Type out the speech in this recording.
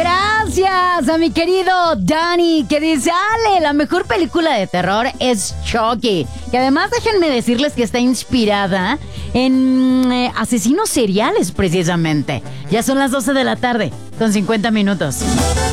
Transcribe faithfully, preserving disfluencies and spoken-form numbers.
Gracias a mi querido Dani, que dice, Ale, la mejor película de terror es Chucky. Y además déjenme decirles que está inspirada en eh, asesinos seriales, precisamente. Ya son las doce de la tarde, con cincuenta minutos.